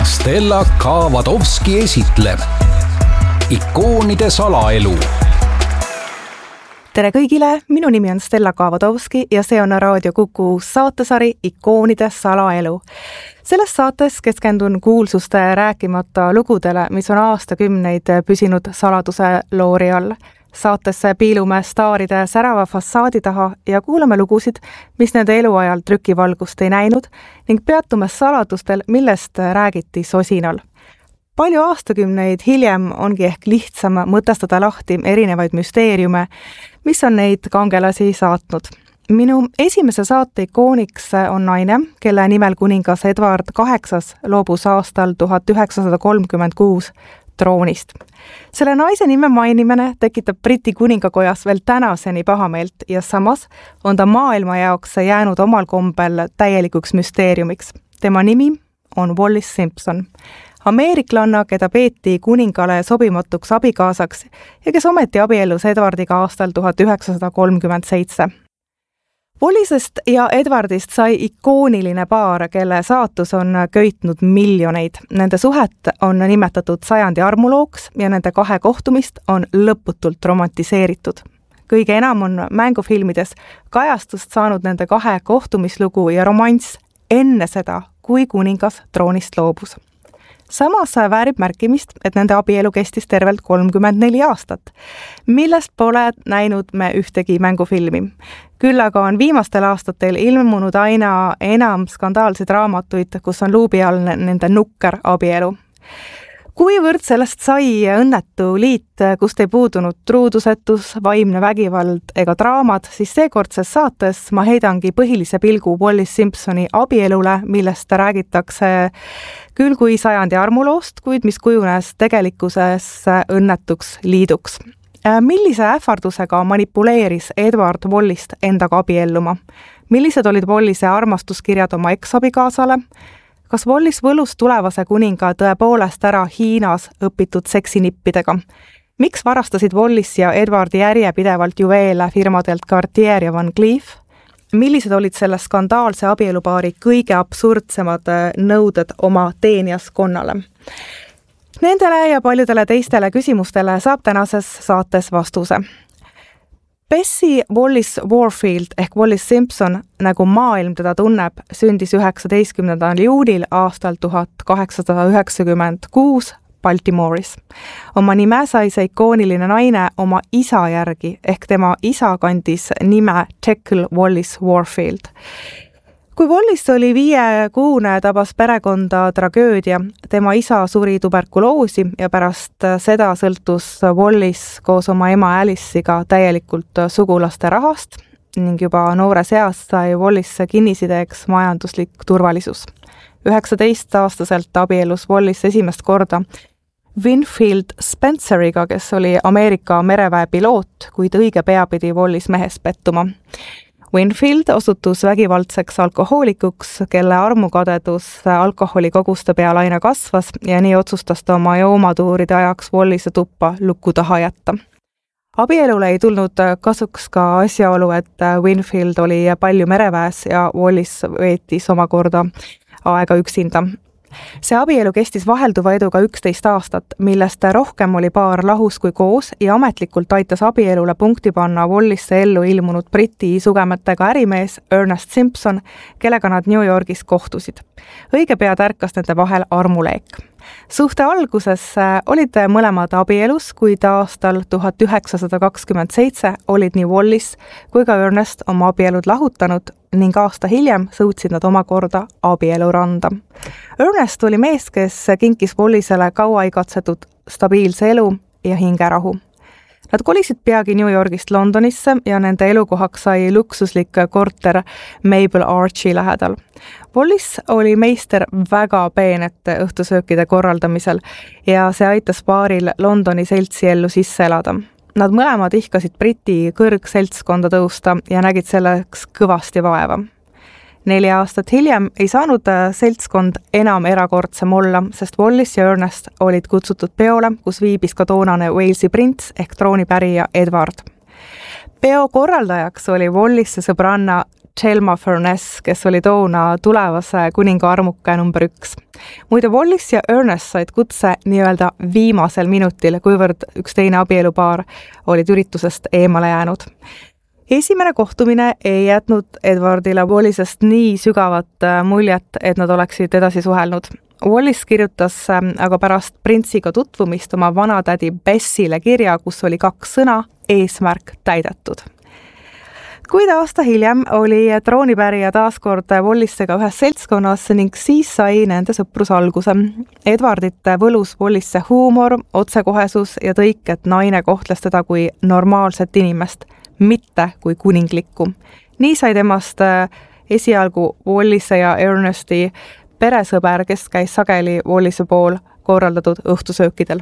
Stella Kavadovski esitleb ikoonide salaelu. Tere kõigile, minu nimi on Stella Kavadovski ja see on Raadio Kuku uus saatesari Ikoonide salaelu. Selles saates keskendun kuulsuste rääkimata lugudele, mis on aastakümneid püsinud saladuse loori all. Saatesse piilume staaride särava fassaadi taha ja kuulame lugusid, mis nende eluajal trükivalgust ei näinud ning peatume saladustel, millest räägiti sosinal. Palju aastakümneid hiljem ongi ehk lihtsam mõtestada lahti erinevaid müsteeriume, mis on neid kangelasi saatnud. Minu esimese saate ikooniks on naine, kelle nimel kuningas Edward VIII loobus aastal 1936 troonist. Selle naise nime mainimine tekitab Briti kuningakojas veel tänaseni pahameelt ja samas on ta maailma jaoks jäänud omal kombel täielikuks müsteeriumiks. Tema nimi on Wallis Simpson. Ameeriklanna, keda peeti kuningale sobimatuks abikaasaks ja kes ometi abiellus Edwardiga aastal 1937. Wallisest ja Edwardist sai ikooniline paar, kelle saatus on köitnud miljoneid. Nende suhet on nimetatud sajandi armulooks ja nende kahe kohtumist on lõputult romantiseeritud. Kõige enam on mängufilmides kajastust saanud nende kahe kohtumislugu ja romanss enne seda, kui kuningas troonist loobus. Samas väärib märkimist, et nende abielu kestis tervelt 34 aastat, millest pole näinud me ühtegi mängufilmi. Küll aga on viimastel aastatel ilmunud aina enam skandaalseid raamatuid, kus on luubi all nende nukker abielu. Kuivõrd sellest sai õnnetu liit, kust ei puudunud truudusetus, vaimne vägivald ega draamad, siis seekordses saates ma heidangi põhilise pilgu Wallis Simpsoni abielule, millest räägitakse küll kui sajandi armuloost, kuid mis kujunes tegelikkuses õnnetuks liiduks. Millise ähvardusega manipuleeris Edward Wallist endaga abielluma? Millised olid Wallise armastuskirjad oma eksabikaasale? Kas Wallis võlus tulevase kuninga tõepoolest ära Hiinas õpitud seksinippidega? Miks varastasid Wallis ja Edwardi järjepidevalt juveele firmadelt Cartier ja Van Cleef? Millised olid selle skandaalse abielupaari kõige absurdsemad nõuded oma teenijaskonnale? Nendele ja paljudele teistele küsimustele saab tänases saates vastuse. Bessie Wallis Warfield ehk Wallis Simpson, nagu maailm teda tunneb, sündis 19. juunil aastal 1896 Baltimore'is. Oma nime sai see ikooniline naine oma isa järgi ehk tema isa kandis nime Jekyll Wallis Warfield. Kui Wallis oli 5-kuune, tabas perekonda tragöödia. Tema isa suri tuberkuloosi ja pärast seda sõltus Wallis koos oma ema Alice'iga täielikult sugulaste rahast ning juba noores eas sai Wallisse kinnisideeks majanduslik turvalisus. 19-aastaselt abiellus Wallis esimest korda Winfield Spenceriga, kes oli Ameerika mereväe piloot, kuid õige pea pidi Wallis mehes pettuma. Winfield osutus vägivaldseks alkohoolikuks, kelle armukadedus alkoholikoguste peal aina kasvas ja nii otsustas ta oma joomatuuride ajaks Wallise tuppa lukku taha jätta. Abielule ei tulnud kasuks ka asjaolu, et Winfield oli palju mereväes ja Wallis veetis omakorda aega üksinda. See abielu kestis vahelduva eduga 11 aastat, millest rohkem oli paar lahus kui koos ja ametlikult aitas abielule punkti panna Wallisse ellu ilmunud Briti sugemetega ärimees Ernest Simpson, kellega nad New Yorgis kohtusid. Õige pea tärkas nende vahel armuleek. Suhte alguses olid mõlemad abielus, kuid aastal 1927 olid nii Wallis kui ka Ernest oma abielud lahutanud ning aasta hiljem sõutsid nad omakorda abieluranda. Ernest oli mees, kes kinkis Wallisele kaua igatsetud stabiilse elu ja hingerahu. Nad kolisid peagi New Yorgist Londonisse ja nende elukohaks sai luksuslik korter Mabel Archi lähedal. Wallis oli meister väga peenete õhtusöökide korraldamisel ja see aitas paaril Londoni seltsiellu sisse elada. Nad mõlemad ihkasid Briti kõrgseltskonda tõusta ja nägid selleks kõvasti vaeva. 4 aastat hiljem ei saanud seltskond enam erakordsem olla, sest Wallis ja Ernest olid kutsutud peole, kus viibis ka toonane Walesi prints ehk troonipärija Edward. Peo korraldajaks oli Wallise sõbranna Thelma Furness, kes oli toona tulevase kuninga armuke number 1. Muide, Wallis ja Ernest said kutse nii-öelda viimasel minutil, kuivõrd üks teine abielupaar olid üritusest eemale jäänud. Esimene kohtumine ei jätnud Edwardile Wallisest nii sügavat muljet, et nad oleksid edasi suhelnud. Wallis kirjutas aga pärast printsiga tutvumist oma vanatädi Bessile kirja, kus oli 2 sõna, eesmärk täidetud. Kuid aasta hiljem oli troonipärija taaskord Wallissega ühes seltskonnas ning siis sai nende sõprus alguse. Edwardit võlus Wallisse huumor, otsekohesus ja tõik, et naine kohtles teda kui normaalset inimest, mitte kui kuninglikku. Nii sai temast esialgu Wallise ja Ernesti peresõber, kes käis sageli Wallise pool korraldatud õhtusöökidel.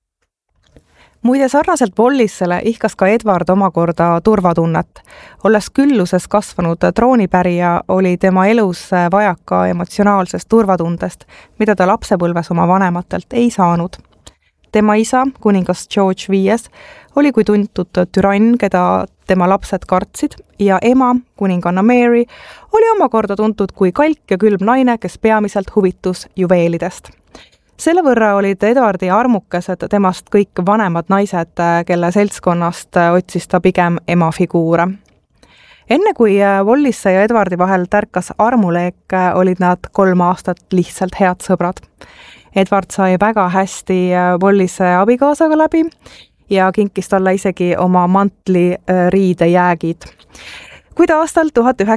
Muide, sarnaselt Wallisele ihkas ka Edward omakorda turvatunnet. Olles külluses kasvanud troonipärija, oli tema elus vajaka emotsionaalsest turvatundest, mida ta lapsepõlves oma vanematelt ei saanud. Tema isa, kuningas George V, oli kui tuntud türann, keda tema lapsed kartsid, ja ema, kuninganna Mary, oli omakorda tuntud kui kalk ja külm naine, kes peamiselt huvitus juveelidest. Selle võrra olid Edwardi armukesed temast kõik vanemad naised, kelle seltskonnast otsis ta pigem ema figuure. Enne kui Wallise ja Edwardi vahel tärkas armuleek, olid nad 3 aastat lihtsalt head sõbrad. Edward sai väga hästi Wallise abikaasaga läbi ja kinkis talle isegi oma mantli riidejäägid. Kuid aastal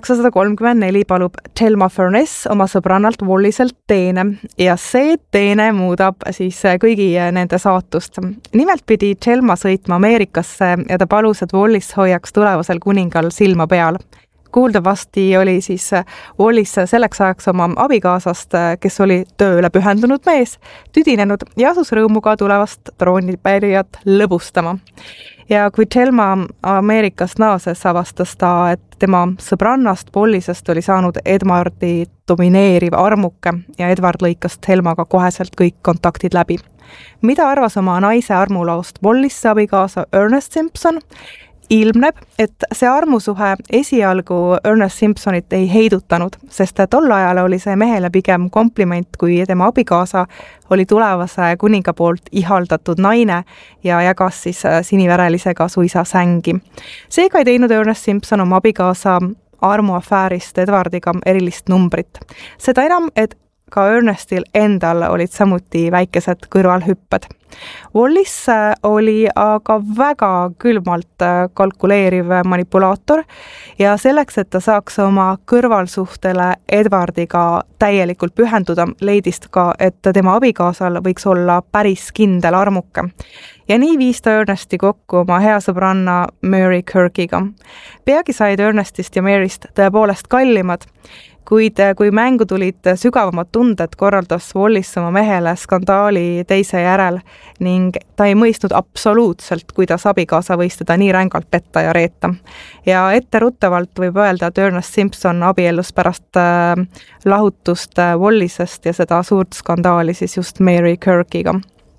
1934 palub Thelma Furness oma sõbrannalt Walliselt teene ja see teene muudab siis kõigi nende saatust. Nimelt pidi Thelma sõitma Ameerikasse ja ta palus, et Wallis hoiaks tulevasel kuningal silma peal. Kuuldavasti oli siis Wallis selleks ajaks oma abikaasast, kes oli tööle pühendunud mees, tüdinenud ja asus rõõmuga tulevast troonipärijat lõbustama. Ja kui Thelma Ameerikast naases, avastas ta, et tema sõbrannast Wallisest oli saanud Edwardi domineeriv armuke ja Edward lõikas Thelmaga koheselt kõik kontaktid läbi. Mida arvas oma naise armulaost Wallise abikaasa Ernest Simpson? Ilmneb, et see armusuhe esialgu Ernest Simpsonit ei heidutanud, sest tol ajal oli see mehele pigem kompliment, kui tema abikaasa oli tulevase kuninga poolt ihaldatud naine ja jagas siis sinivärelisega suisa sängi. Seega ei teinud Ernest Simpson oma abikaasa armuafäärist Edwardiga erilist numbrit. Seda enam, et ka Ernestil endal olid samuti väikesed kõrvalhüpped. Wallis oli aga väga külmalt kalkuleeriv manipulaator ja selleks, et ta saaks oma kõrvalsuhtele Edwardiga täielikult pühenduda, leidis ka, et tema abikaasal võiks olla päris kindel armuke. Ja nii viis ta Ernesti kokku oma hea sõbranna Mary Kirkiga. Peagi said Ernestist ja Maryst tõepoolest kallimad, kuid kui mängu tulid sügavamad tunded, korraldas Wallis oma mehele skandaali teise järel ning ta ei mõistnud absoluutselt, kuidas abikaasa võis teda nii rängalt petta ja reeta. Ja etteruttavalt võib öelda, et Ernest Simpson abiellus pärast lahutust Wallisest ja seda suurt skandaali siis just Mary Kirkiga.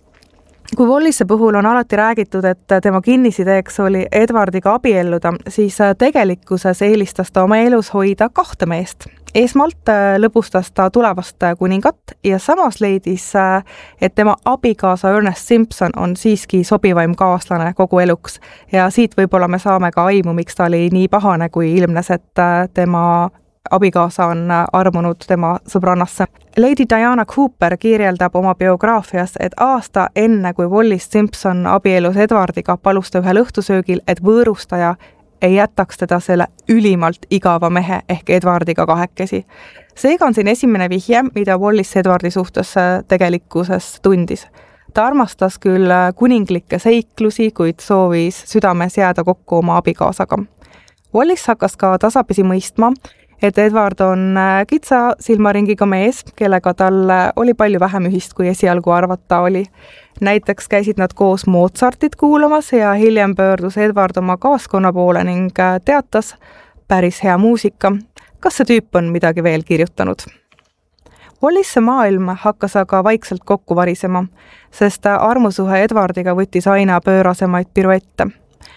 Kui Wallise puhul on alati räägitud, et tema kinnisideeks oli Edwardiga abielluda, siis tegelikkuses eelistas ta oma elus hoida 2 meest. Esmalt lõbustas ta tulevast kuningat ja samas leidis, et tema abikaasa Ernest Simpson on siiski sobivaim kaaslane kogu eluks. Ja siit võib-olla me saame ka aimu, miks ta oli nii pahane, kui ilmnes, et tema abikaasa on armunud tema sõbrannasse. Lady Diana Cooper kirjeldab oma biograafias, et aasta enne, kui Wallis Simpson abielus Edwardiga, palus ta ühel õhtusöögil, et võõrustaja ei jätaks teda selle ülimalt igava mehe ehk Edwardiga kahekesi. Seega on siin esimene vihje, mida Wallis Edwardi suhtes tegelikkuses tundis. Ta armastas küll kuninglikke seiklusi, kuid soovis südames jääda kokku oma abikaasaga. Wallis hakkas ka tasapisi mõistma, et Edward on kitsa silmaringiga mees, kellega tal oli palju vähem ühist, kui esialgu arvata oli. Näiteks käisid nad koos Mozartit kuulamas ja hiljem pöördus Edward oma kaaskonna poole ning teatas, päris hea muusika, kas see tüüp on midagi veel kirjutanud. Wallise maailm hakkas aga vaikselt kokku varisema, sest armusuhe Edwardiga võttis aina pöörasemaid piruette.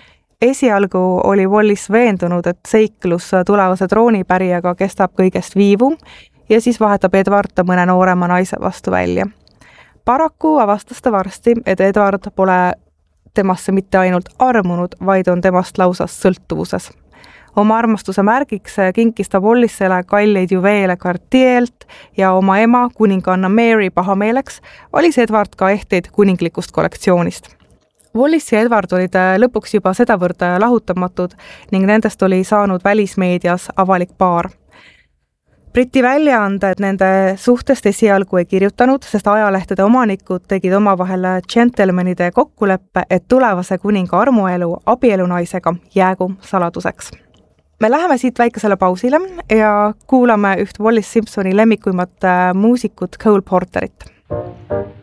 esialgu oli Wallis veendunud, et seiklus tulevase troonipärijaga kestab kõigest viivu ja siis vahetab Edward ta mõne noorema naise vastu välja. Paraku avastas ta varsti, et Edward pole temasse mitte ainult armunud, vaid on temast lausa sõltuvuses. Oma armastuse märgiks kinkis ta Wallisele kalleid juveele Cartier'lt ja oma ema, kuninganna Mary pahameeleks, valis Edward ka ehteid kuninglikust kollektsioonist. Wallis ja Edward olid lõpuks juba sedavõrd lahutamatud ning nendest oli saanud välismeedias avalik paar. Briti väljaanded nende suhtest esialgu ei kirjutanud, sest ajalehtede omanikud tegid omavahel džentelmenide kokkuleppe, et tulevase kuninga armuelu abielunaisega jäägu saladuseks. Me läheme siit väikesele pausile ja kuulame üht Wallis Simpsoni lemmikuimat muusikut Cole Porterit.